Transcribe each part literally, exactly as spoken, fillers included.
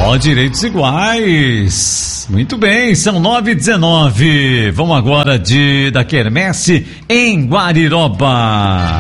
Ó, oh, direitos iguais. Muito bem, são nove e dezenove. Vamos agora de da Quermesse em Guariroba.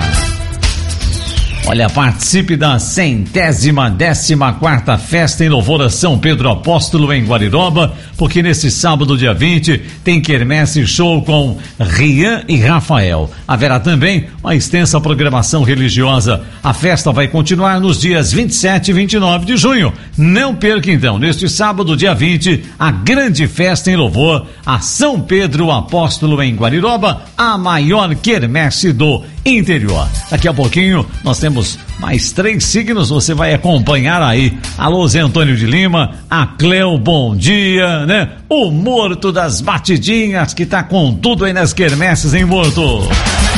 Olha, participe da centésima décima quarta festa em louvor a São Pedro Apóstolo em Guariroba, porque nesse sábado, dia vinte, tem Quermesse Show com Rian e Rafael. Haverá também uma extensa programação religiosa. A festa vai continuar nos dias vinte e sete e vinte e nove de junho. Não perca então, neste sábado, dia vinte, a grande festa em louvor a São Pedro Apóstolo em Guariroba, a maior quermesse do interior. Daqui a pouquinho nós temos mais três signos, você vai acompanhar aí. Alô, Zé Antônio de Lima, a Cleo, bom dia, né? O Morto das Batidinhas, que tá com tudo aí nas quermesses, hein, Morto?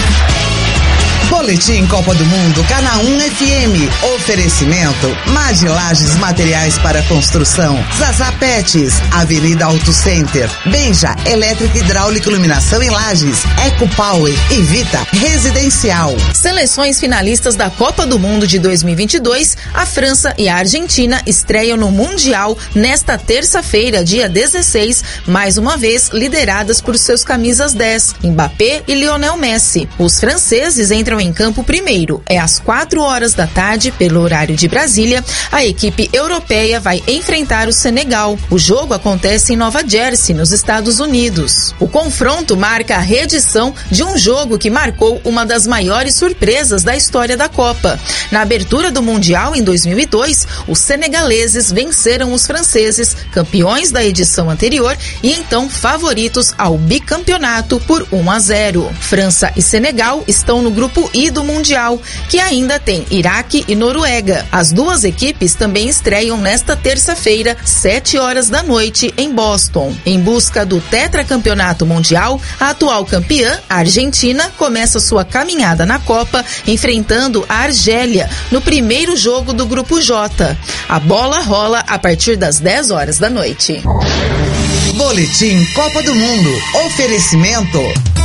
Boletim Copa do Mundo, Canal um F M. Oferecimento, Mad Lages Materiais para Construção, Zaza Pets, Avenida Auto Center, Benja, Elétrica Hidráulica Iluminação em Lages, Eco Power e Vita Residencial. Seleções finalistas da Copa do Mundo de dois mil e vinte e dois, a França e a Argentina estreiam no Mundial nesta terça-feira, dia dezesseis, mais uma vez lideradas por seus camisas dez, Mbappé e Lionel Messi. Os franceses entram em campo primeiro. É às quatro horas da tarde, pelo horário de Brasília. A equipe europeia vai enfrentar o Senegal. O jogo acontece em Nova Jersey, nos Estados Unidos. O confronto marca a reedição de um jogo que marcou uma das maiores surpresas da história da Copa. Na abertura do Mundial em dois mil e dois, os senegaleses venceram os franceses, campeões da edição anterior e então favoritos ao bicampeonato por um a zero. França e Senegal estão no grupo I do Mundial, que ainda tem Iraque e Noruega. As duas equipes também estreiam nesta terça-feira, sete horas da noite, em Boston. Em busca do tetracampeonato mundial, a atual campeã, a Argentina, começa sua caminhada na Copa, enfrentando a Argélia, no primeiro jogo do grupo J. A bola rola a partir das dez horas da noite. Boletim Copa do Mundo. Oferecimento